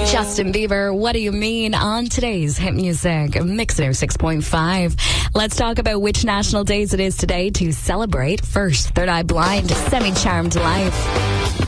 Justin Bieber, What Do You Mean, on today's Hit Music Mix 6.5. Let's talk about which national days it is today to celebrate. First, Third Eye Blind, Semi-Charmed Life.